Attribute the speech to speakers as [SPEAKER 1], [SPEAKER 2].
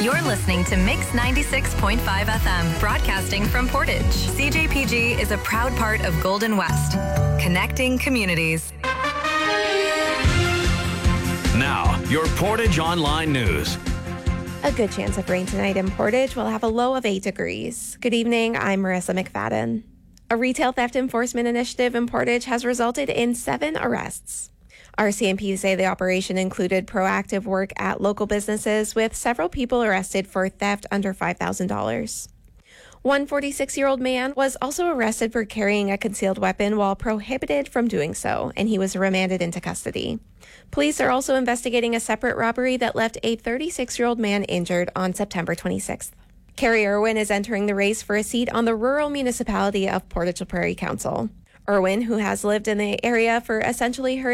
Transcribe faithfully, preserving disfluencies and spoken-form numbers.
[SPEAKER 1] You're listening to Mix ninety-six point five F M, broadcasting from Portage. C J P G is a proud part of Golden West, connecting communities.
[SPEAKER 2] Now, your Portage Online News.
[SPEAKER 3] A good chance of rain tonight in Portage. We'll have a low of eight degrees. Good evening, I'm Marissa McFadden. A retail theft enforcement initiative in Portage has resulted in seven arrests. R C M P say the operation included proactive work at local businesses, with several people arrested for theft under five thousand dollars. One forty-six-year-old man was also arrested for carrying a concealed weapon while prohibited from doing so, and he was remanded into custody. Police are also investigating a separate robbery that left a thirty-six-year-old man injured on September twenty-sixth. Carrie Irwin is entering the race for a seat on the rural municipality of Portage La Prairie Council. Irwin, who has lived in the area for essentially her